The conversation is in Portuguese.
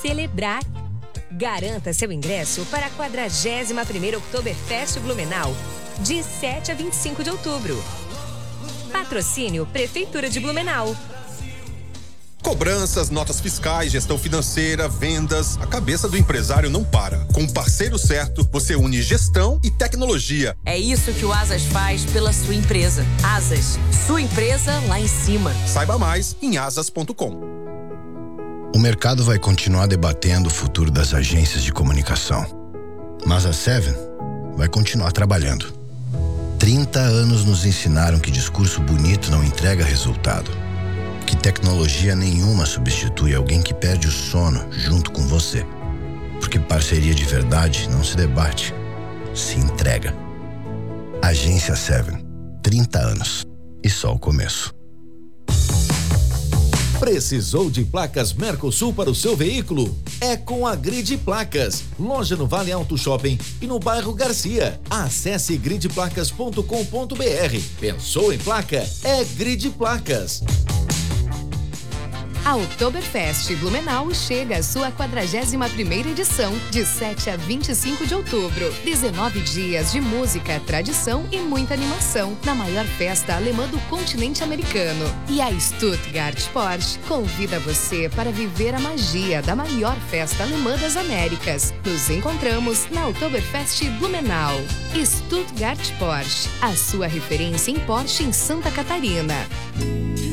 celebrar. Garanta seu ingresso para a 41ª Oktoberfest Blumenau, de 7 a 25 de outubro. Patrocínio Prefeitura de Blumenau. Cobranças, notas fiscais, gestão financeira, vendas. A cabeça do empresário não para. Com o parceiro certo, você une gestão e tecnologia. É isso que o Asas faz pela sua empresa. Asas, sua empresa lá em cima. Saiba mais em asas.com. O mercado vai continuar debatendo o futuro das agências de comunicação. Mas a Seven vai continuar trabalhando. 30 anos nos ensinaram que discurso bonito não entrega resultado. Que tecnologia nenhuma substitui alguém que perde o sono junto com você. Porque parceria de verdade não se debate, se entrega. Agência 7, 30 anos e só o começo. Precisou de placas Mercosul para o seu veículo? É com a Grid Placas. Loja no Vale Alto Shopping e no bairro Garcia. Acesse gridplacas.com.br. Pensou em placa? É Grid Placas. A Oktoberfest Blumenau chega à sua 41ª edição, de 7 a 25 de outubro. 19 dias de música, tradição e muita animação, na maior festa alemã do continente americano. E a Stuttgart Porsche convida você para viver a magia da maior festa alemã das Américas. Nos encontramos na Oktoberfest Blumenau. Stuttgart Porsche, a sua referência em Porsche em Santa Catarina.